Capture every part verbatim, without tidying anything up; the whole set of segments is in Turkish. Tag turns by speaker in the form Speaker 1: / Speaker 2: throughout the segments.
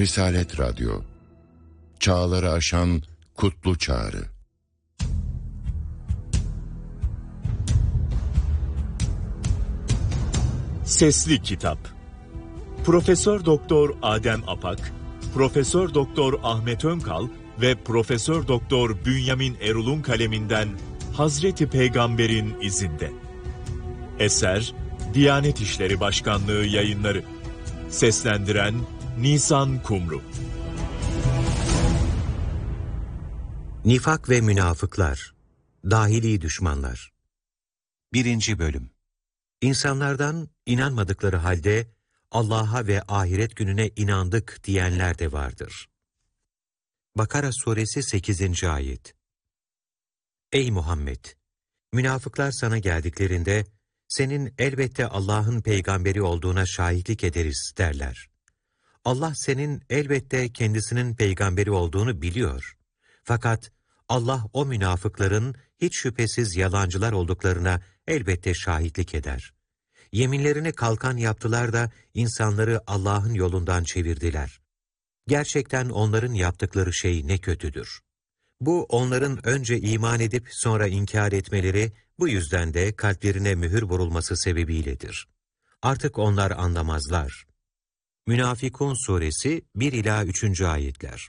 Speaker 1: Risalet Radyo, çağları aşan kutlu çağrı.
Speaker 2: Sesli Kitap. Profesör Doktor Adem Apak, Profesör Doktor Ahmet Önkal ve Profesör Doktor Bünyamin Erul'un kaleminden Hazreti Peygamber'in izinde. Eser Diyanet İşleri Başkanlığı Yayınları. Seslendiren Nisan Kumru.
Speaker 3: Nifak ve Münafıklar, Dahili Düşmanlar. Birinci Bölüm. İnsanlardan inanmadıkları halde Allah'a ve ahiret gününe inandık diyenler de vardır. Bakara Suresi sekizinci Ayet. Ey Muhammed! Münafıklar sana geldiklerinde, senin elbette Allah'ın peygamberi olduğuna şahitlik ederiz derler. Allah senin elbette kendisinin peygamberi olduğunu biliyor. Fakat Allah o münafıkların hiç şüphesiz yalancılar olduklarına elbette şahitlik eder. Yeminlerini kalkan yaptılar da insanları Allah'ın yolundan çevirdiler. Gerçekten onların yaptıkları şey ne kötüdür. Bu onların önce iman edip sonra inkar etmeleri, bu yüzden de kalplerine mühür vurulması sebebiyledir. Artık onlar anlamazlar. Münafikun Suresi bir ila üçüncü Ayetler.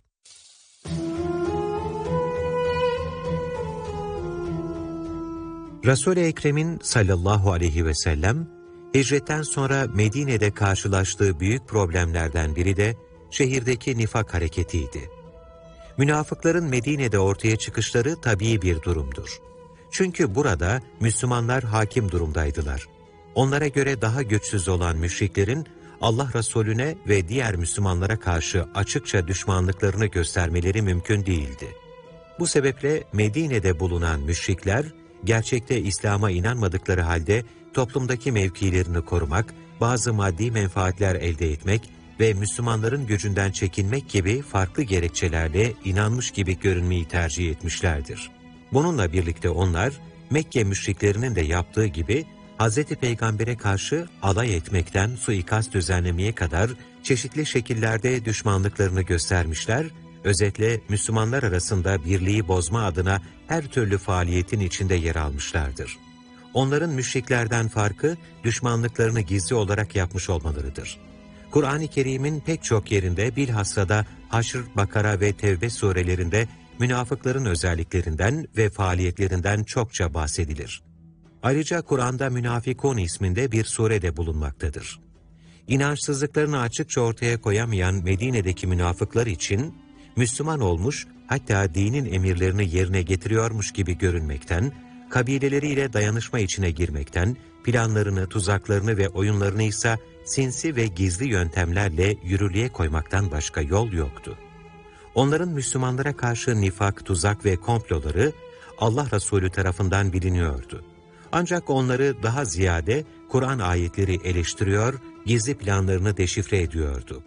Speaker 3: Resul-i Ekrem'in sallallahu aleyhi ve sellem, hicretten sonra Medine'de karşılaştığı büyük problemlerden biri de şehirdeki nifak hareketiydi. Münafıkların Medine'de ortaya çıkışları tabii bir durumdur. Çünkü burada Müslümanlar hakim durumdaydılar. Onlara göre daha güçsüz olan müşriklerin Allah Resulüne ve diğer Müslümanlara karşı açıkça düşmanlıklarını göstermeleri mümkün değildi. Bu sebeple Medine'de bulunan müşrikler, gerçekte İslam'a inanmadıkları halde toplumdaki mevkilerini korumak, bazı maddi menfaatler elde etmek ve Müslümanların gücünden çekinmek gibi farklı gerekçelerle inanmış gibi görünmeyi tercih etmişlerdir. Bununla birlikte onlar, Mekke müşriklerinin de yaptığı gibi, Hazreti Peygamber'e karşı alay etmekten suikast düzenlemeye kadar çeşitli şekillerde düşmanlıklarını göstermişler, özetle Müslümanlar arasında birliği bozma adına her türlü faaliyetin içinde yer almışlardır. Onların müşriklerden farkı, düşmanlıklarını gizli olarak yapmış olmalarıdır. Kur'an-ı Kerim'in pek çok yerinde, bilhassa da Haşr, Bakara ve Tevbe surelerinde münafıkların özelliklerinden ve faaliyetlerinden çokça bahsedilir. Ayrıca Kur'an'da Münafikun isminde bir sure de bulunmaktadır. İnançsızlıklarını açıkça ortaya koyamayan Medine'deki münafıklar için, Müslüman olmuş, hatta dinin emirlerini yerine getiriyormuş gibi görünmekten, kabileleriyle dayanışma içine girmekten, planlarını, tuzaklarını ve oyunlarını ise sinsi ve gizli yöntemlerle yürürlüğe koymaktan başka yol yoktu. Onların Müslümanlara karşı nifak, tuzak ve komploları Allah Resulü tarafından biliniyordu. Ancak onları daha ziyade Kur'an ayetleri eleştiriyor, gizli planlarını deşifre ediyordu.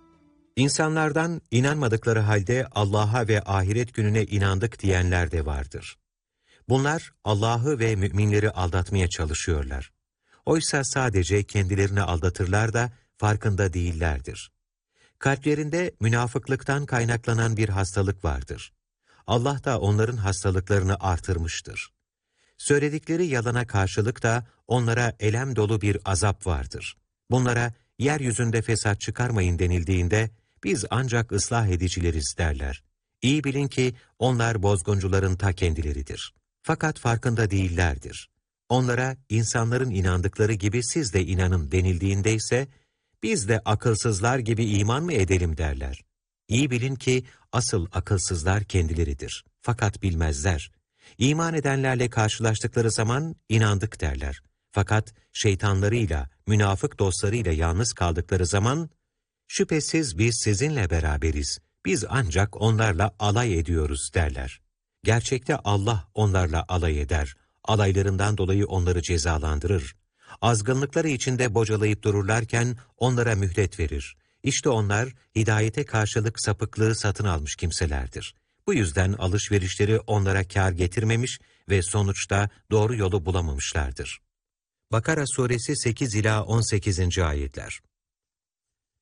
Speaker 3: İnsanlardan inanmadıkları halde Allah'a ve ahiret gününe inandık diyenler de vardır. Bunlar Allah'ı ve müminleri aldatmaya çalışıyorlar. Oysa sadece kendilerini aldatırlar da farkında değillerdir. Kalplerinde münafıklıktan kaynaklanan bir hastalık vardır. Allah da onların hastalıklarını artırmıştır. Söyledikleri yalana karşılık da onlara elem dolu bir azap vardır. Bunlara yeryüzünde fesat çıkarmayın denildiğinde, biz ancak ıslah edicileriz derler. İyi bilin ki onlar bozguncuların ta kendileridir. Fakat farkında değillerdir. Onlara insanların inandıkları gibi siz de inanın denildiğinde ise, biz de akılsızlar gibi iman mı edelim derler. İyi bilin ki asıl akılsızlar kendileridir. Fakat bilmezler. İman edenlerle karşılaştıkları zaman inandık derler. Fakat şeytanlarıyla, münafık dostlarıyla yalnız kaldıkları zaman, şüphesiz biz sizinle beraberiz, biz ancak onlarla alay ediyoruz derler. Gerçekte Allah onlarla alay eder, alaylarından dolayı onları cezalandırır. Azgınlıkları içinde bocalayıp dururlarken onlara mühlet verir. İşte onlar hidayete karşılık sapıklığı satın almış kimselerdir. Bu yüzden alışverişleri onlara kâr getirmemiş ve sonuçta doğru yolu bulamamışlardır. Bakara Suresi sekiz ila on sekizinci Ayetler.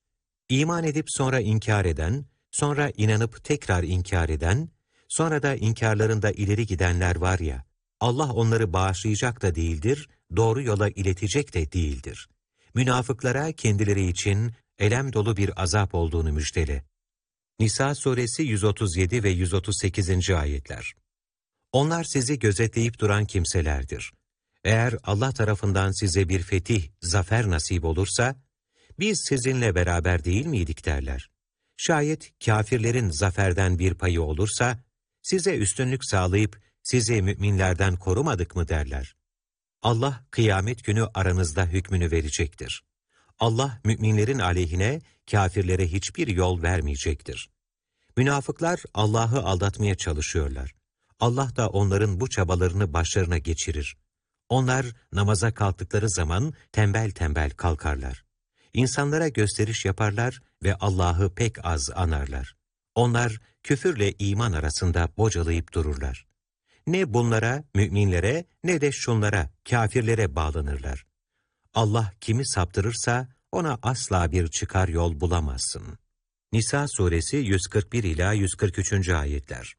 Speaker 3: İman edip sonra inkar eden, sonra inanıp tekrar inkar eden, sonra da inkarlarında ileri gidenler var ya, Allah onları bağışlayacak da değildir, doğru yola iletecek de değildir. Münafıklara kendileri için elem dolu bir azap olduğunu müjdele. Nisa suresi yüz otuz yedi ve yüz otuz sekizinci ayetler. Onlar sizi gözetleyip duran kimselerdir. Eğer Allah tarafından size bir fetih, zafer nasip olursa, biz sizinle beraber değil miydik derler. Şayet kâfirlerin zaferden bir payı olursa, size üstünlük sağlayıp sizi müminlerden korumadık mı derler. Allah kıyamet günü aranızda hükmünü verecektir. Allah müminlerin aleyhine kâfirlere hiçbir yol vermeyecektir. Münafıklar Allah'ı aldatmaya çalışıyorlar. Allah da onların bu çabalarını başlarına geçirir. Onlar namaza kalktıkları zaman tembel tembel kalkarlar. İnsanlara gösteriş yaparlar ve Allah'ı pek az anarlar. Onlar küfürle iman arasında bocalayıp dururlar. Ne bunlara, müminlere, ne de şunlara, kâfirlere bağlanırlar. Allah kimi saptırırsa ona asla bir çıkar yol bulamazsın. Nisa suresi yüz kırk bir ila yüz kırk üçüncü ayetler.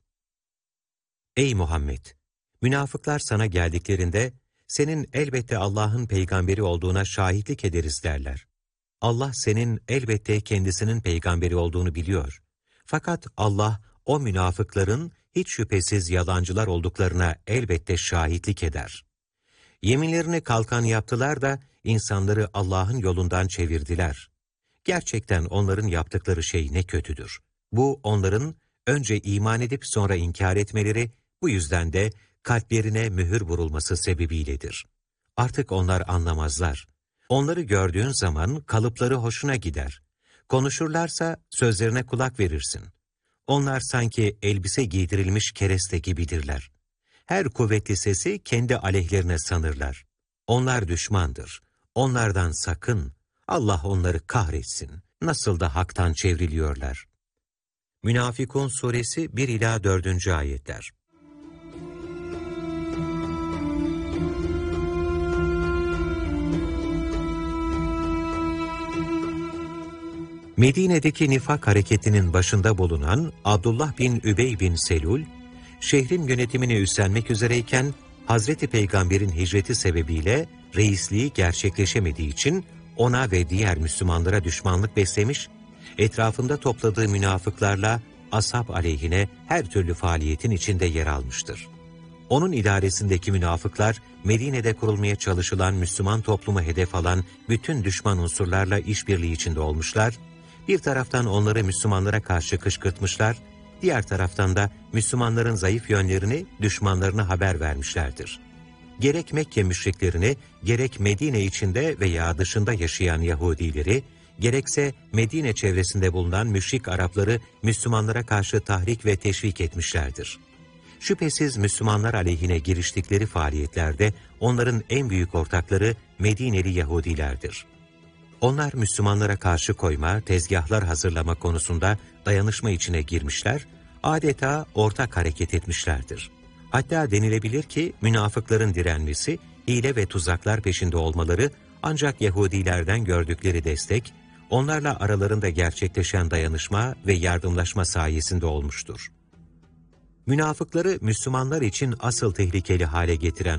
Speaker 3: Ey Muhammed! Münafıklar sana geldiklerinde, senin elbette Allah'ın peygamberi olduğuna şahitlik ederiz derler. Allah senin elbette kendisinin peygamberi olduğunu biliyor. Fakat Allah o münafıkların hiç şüphesiz yalancılar olduklarına elbette şahitlik eder. Yeminlerini kalkan yaptılar da insanları Allah'ın yolundan çevirdiler. Gerçekten onların yaptıkları şey ne kötüdür. Bu onların önce iman edip sonra inkar etmeleri, bu yüzden de kalplerine mühür vurulması sebebiyledir. Artık onlar anlamazlar. Onları gördüğün zaman kalıpları hoşuna gider. Konuşurlarsa sözlerine kulak verirsin. Onlar sanki elbise giydirilmiş kereste gibidirler. Her kuvvetli sesi kendi aleyhlerine sanırlar. Onlar düşmandır. Onlardan sakın. Allah onları kahretsin. Nasıl da haktan çevriliyorlar. Münafikun suresi bir ila dördüncü ayetler. Medine'deki nifak hareketinin başında bulunan Abdullah bin Übey bin Selul, şehrin yönetimini üstlenmek üzereyken Hazreti Peygamber'in hicreti sebebiyle reisliği gerçekleşemediği için ona ve diğer Müslümanlara düşmanlık beslemiş, etrafında topladığı münafıklarla ashab aleyhine her türlü faaliyetin içinde yer almıştır. Onun idaresindeki münafıklar, Medine'de kurulmaya çalışılan Müslüman toplumu hedef alan bütün düşman unsurlarla işbirliği içinde olmuşlar, bir taraftan onları Müslümanlara karşı kışkırtmışlar, diğer taraftan da Müslümanların zayıf yönlerini düşmanlarına haber vermişlerdir. Gerek Mekke müşriklerini, gerek Medine içinde veya dışında yaşayan Yahudileri, gerekse Medine çevresinde bulunan müşrik Arapları Müslümanlara karşı tahrik ve teşvik etmişlerdir. Şüphesiz Müslümanlar aleyhine giriştikleri faaliyetlerde onların en büyük ortakları Medineli Yahudilerdir. Onlar Müslümanlara karşı koyma, tezgahlar hazırlama konusunda dayanışma içine girmişler, adeta ortak hareket etmişlerdir. Hatta denilebilir ki münafıkların direnmesi, hile ve tuzaklar peşinde olmaları ancak Yahudilerden gördükleri destek, onlarla aralarında gerçekleşen dayanışma ve yardımlaşma sayesinde olmuştur. Münafıkları Müslümanlar için asıl tehlikeli hale getiren